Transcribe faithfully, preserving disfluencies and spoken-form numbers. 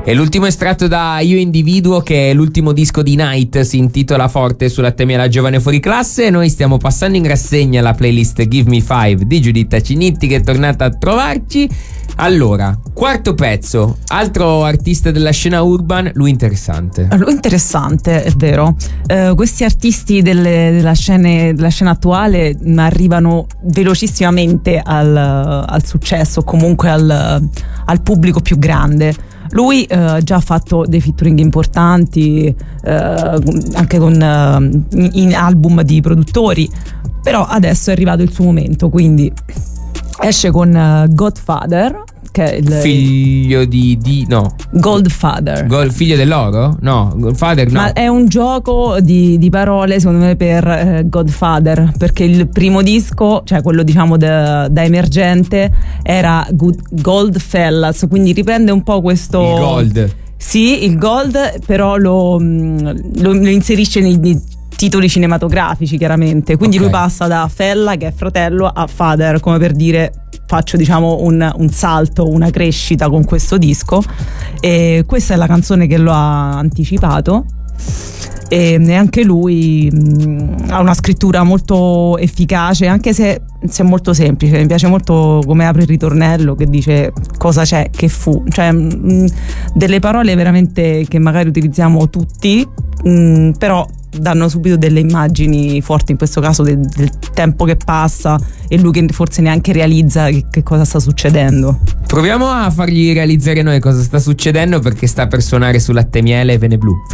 E l'ultimo estratto da Io Individuo, che è l'ultimo disco di Night, si intitola Forte sulla Temiera Giovane Fuori Classe. Noi stiamo passando in rassegna la playlist Give Me Five di Giuditta Cinitti, che è tornata a trovarci. Allora, quarto pezzo, altro artista della scena urban, lui interessante. Lui interessante, è vero. Eh, questi artisti delle, della, scene, della scena attuale arrivano velocissimamente al, al successo, comunque al, al pubblico più grande. Lui eh, già ha fatto dei featuring importanti, eh, anche con eh, in album di produttori, però adesso è arrivato il suo momento, quindi esce con uh, Godfather, che è il figlio di, di no Goldfather. Gold, figlio dell'oro? No, Goldfather no. Ma è un gioco di, di parole secondo me per eh, Godfather, perché il primo disco, cioè quello diciamo da, da emergente, era Good, Goldfellas, quindi riprende un po' questo il gold. Sì, il gold, però lo, lo, lo inserisce nei, nei titoli cinematografici, chiaramente. Quindi okay. Lui passa da Fella, che è fratello, a Father, come per dire faccio diciamo un, un salto, una crescita con questo disco. E questa è la canzone che lo ha anticipato. E anche lui mh, ha una scrittura molto efficace, anche se, se è molto semplice. Mi piace molto come apre il ritornello, che dice cosa c'è, che fu, cioè mh, delle parole veramente che magari utilizziamo tutti, mh, però danno subito delle immagini forti, in questo caso del, del tempo che passa e lui che forse neanche realizza che, che cosa sta succedendo. Proviamo a fargli realizzare noi cosa sta succedendo, perché sta per suonare su Latte Miele Vene Blu.